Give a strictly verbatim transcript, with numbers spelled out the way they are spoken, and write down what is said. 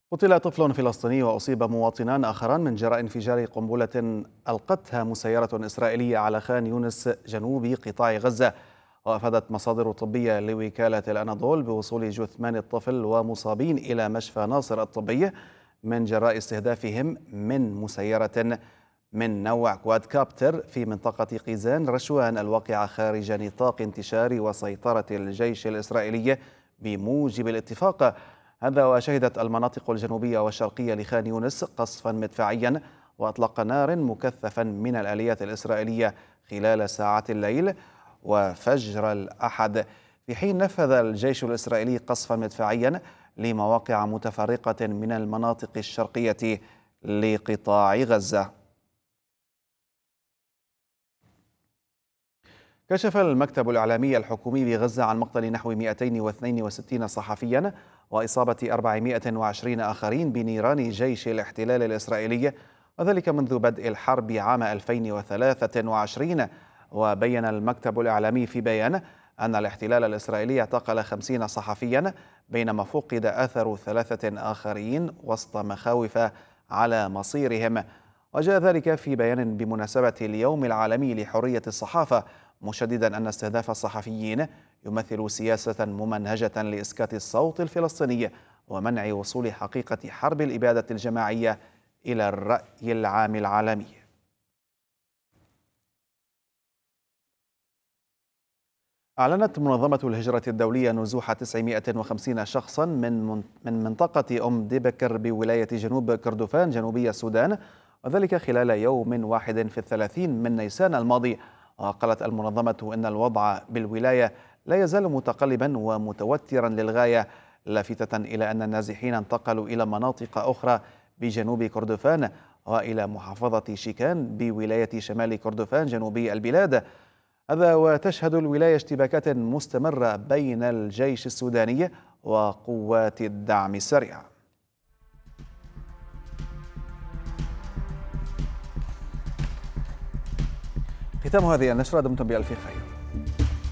قتل طفل فلسطيني وأصيب مواطنان آخران من جراء انفجار قنبلة ألقتها مسيرة إسرائيلية على خان يونس جنوب قطاع غزة. وأفادت مصادر طبية لوكالة الأناضول بوصول جثمان الطفل ومصابين إلى مشفى ناصر الطبي من جراء استهدافهم من مسيرة من نوع كواد كابتر في منطقة قيزان رشوان الواقعة خارج نطاق انتشار وسيطرة الجيش الإسرائيلي بموجب الاتفاق. هذا وشهدت المناطق الجنوبية والشرقية لخان يونس قصفا مدفعيا وأطلق نار مكثفا من الآليات الإسرائيلية خلال ساعات الليل وفجر الأحد، في حين نفذ الجيش الإسرائيلي قصفا مدفعيا لمواقع متفرقة من المناطق الشرقية لقطاع غزة. كشف المكتب الإعلامي الحكومي بغزة عن مقتل نحو مئتين واثنين وستين صحفيا وإصابة أربعمئة وعشرين آخرين بنيران جيش الاحتلال الإسرائيلي، وذلك منذ بدء الحرب عام ألفين وثلاثة وعشرين. وبين المكتب الإعلامي في بيان أن الاحتلال الإسرائيلي اعتقل خمسين صحفيا بينما فقد أثر ثلاثة آخرين وسط مخاوف على مصيرهم. وجاء ذلك في بيان بمناسبة اليوم العالمي لحرية الصحافة، مشددا أن استهداف الصحفيين يمثل سياسة ممنهجة لإسكات الصوت الفلسطيني ومنع وصول حقيقة حرب الإبادة الجماعية إلى الرأي العام العالمي. أعلنت منظمة الهجرة الدولية نزوح تسعمئة وخمسين شخصا من من منطقة أم دبكر بولاية جنوب كردفان جنوبي السودان، وذلك خلال يوم واحد في الثلاثين من نيسان الماضي. وقالت المنظمة إن الوضع بالولاية لا يزال متقلبا ومتوترا للغاية، لافتة إلى أن النازحين انتقلوا إلى مناطق أخرى بجنوب كردفان وإلى محافظة شيكان بولاية شمال كردفان جنوبي البلاد. هذا وتشهد الولاية اشتباكات مستمرة بين الجيش السوداني وقوات الدعم السريع. ختام هذه النشرة، دمتم بألف خير.